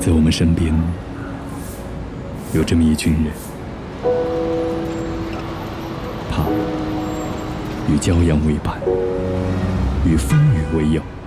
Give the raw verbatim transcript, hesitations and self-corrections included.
在我们身边，有这么一群人，他与骄阳为伴，与风雨为友。